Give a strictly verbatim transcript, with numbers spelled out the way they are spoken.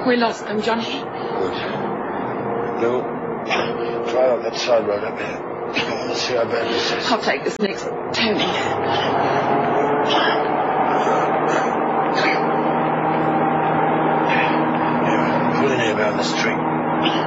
We lost them, Johnny. Good. Lou, drive up that side road up there. I want to see how bad this is. I'll take this next. Tony. Yeah, pull in here around this tree.